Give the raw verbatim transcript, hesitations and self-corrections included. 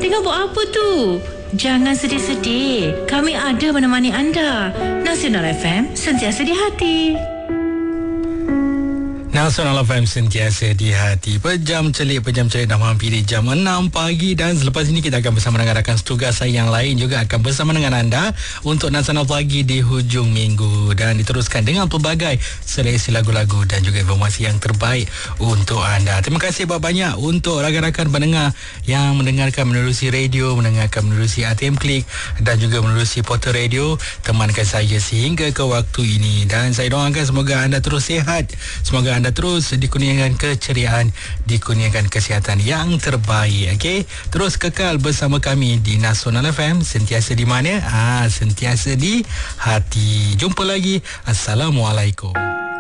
Tengah buat apa tu? Jangan sedih-sedih. Kami ada menemani anda. Nasional F M, sentiasa di hati. Nasional F M sentiasa di hati. Pejam celik, pejam celik dah menghampiri jam enam pagi. Dan selepas ini kita akan bersama dengan rakan setugas saya yang lain juga akan bersama dengan anda untuk Nasional Pagi di hujung minggu. Dan diteruskan dengan pelbagai seleksi lagu-lagu dan juga informasi yang terbaik untuk anda. Terima kasih banyak untuk rakan-rakan pendengar yang mendengarkan menerusi radio, mendengarkan menerusi A T M Klik dan juga menerusi portal radio. Temankan saya sehingga ke waktu ini. Dan saya doakan semoga anda terus sihat. Semoga anda terus dikurniakan keceriaan, dikurniakan kesihatan yang terbaik. Okey, terus kekal bersama kami di Nasional F M, sentiasa di mana? Ah, sentiasa di hati. Jumpa lagi. Assalamualaikum.